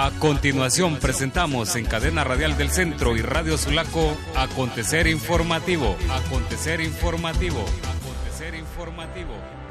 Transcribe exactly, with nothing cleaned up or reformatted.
A continuación presentamos en Cadena Radial del Centro y Radio Sulaco Acontecer Informativo. Acontecer Informativo. Acontecer Informativo.